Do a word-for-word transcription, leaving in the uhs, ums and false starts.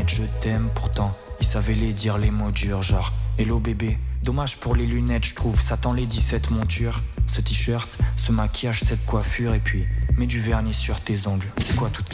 lettres je t'aime. Pourtant, il savait les dire les mots durs, genre hello bébé, dommage pour les lunettes, je trouve, ça t'en les dix-sept montures. Ce t-shirt, ce maquillage, cette coiffure, et puis mets du vernis sur tes ongles. C'est quoi toute